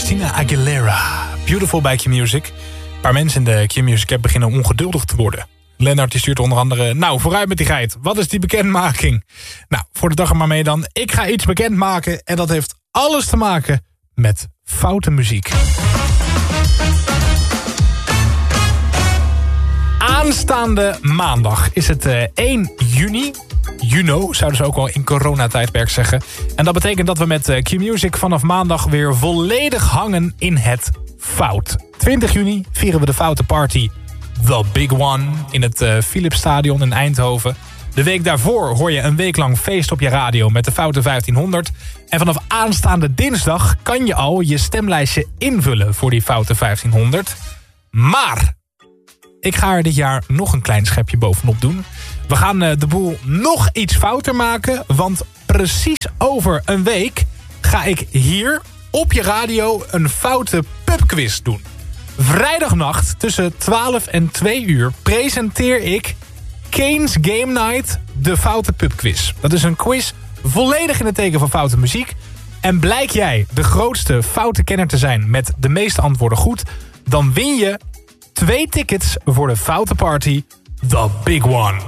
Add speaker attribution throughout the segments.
Speaker 1: Christina Aguilera. Beautiful bij Q-Music. Een paar mensen in de Q-Music app beginnen ongeduldig te worden. Lennart die stuurt onder andere... Nou, vooruit met die geit. Wat is die bekendmaking? Nou, voor de dag er maar mee dan. Ik ga iets bekendmaken en dat heeft alles te maken met foute muziek. Aanstaande maandag is het 1 juni. Juno, zouden ze ook wel in coronatijdperk zeggen. En dat betekent dat we met Q-Music vanaf maandag weer volledig hangen in het fout. 20 juni vieren we de Foute Party The Big One in het Philipsstadion in Eindhoven. De week daarvoor hoor je een week lang feest op je radio met de Foute 1500. En vanaf aanstaande dinsdag kan je al je stemlijstje invullen voor die Foute 1500. Maar ik ga er dit jaar nog een klein schepje bovenop doen. We gaan de boel nog iets fouter maken. Want precies over een week ga ik hier op je radio een foute pubquiz doen. Vrijdagnacht tussen 12 en 2 uur presenteer ik Kane's Game Night, de Foute Pubquiz. Dat is een quiz volledig in het teken van foute muziek. En blijk jij de grootste foute kenner te zijn met de meeste antwoorden goed, dan win je 2 tickets voor de Foute Party The Big One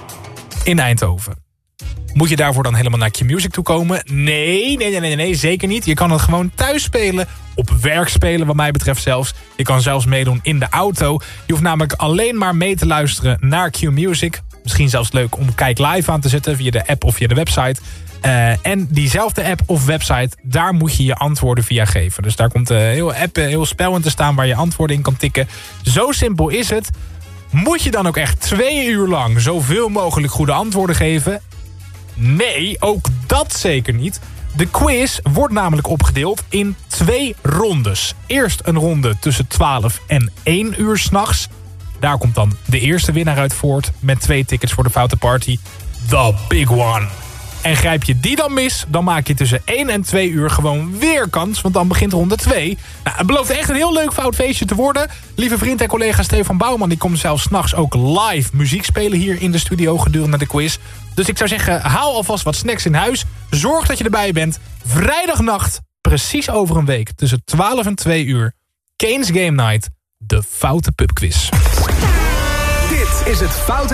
Speaker 1: in Eindhoven. Moet je daarvoor dan helemaal naar Q-Music toe komen? Nee, zeker niet. Je kan het gewoon thuis spelen, op werk spelen wat mij betreft zelfs. Je kan zelfs meedoen in de auto. Je hoeft namelijk alleen maar mee te luisteren naar Q-Music. Misschien zelfs leuk om Kijk Live aan te zetten via de app of via de website. En diezelfde app of website, daar moet je je antwoorden via geven. Dus daar komt een heel spel in te staan waar je antwoorden in kan tikken. Zo simpel is het. Moet je dan ook echt 2 uur lang zoveel mogelijk goede antwoorden geven? Nee, ook dat zeker niet. De quiz wordt namelijk opgedeeld in 2 rondes. Eerst een ronde tussen 12 en 1 uur 's nachts. Daar komt dan de eerste winnaar uit voort met 2 tickets voor de Foute Party. The Big One. En grijp je die dan mis, dan maak je tussen 1 en 2 uur gewoon weer kans. Want dan begint ronde 2. Nou, het belooft echt een heel leuk fout feestje te worden. Lieve vriend en collega Stefan Bouwman, die komt zelfs 's nachts ook live muziek spelen hier in de studio gedurende de quiz. Dus ik zou zeggen, haal alvast wat snacks in huis. Zorg dat je erbij bent. Vrijdagnacht, precies over een week, tussen 12 en 2 uur. Kane's Game Night, de Foute Pubquiz.
Speaker 2: Dit is het Foute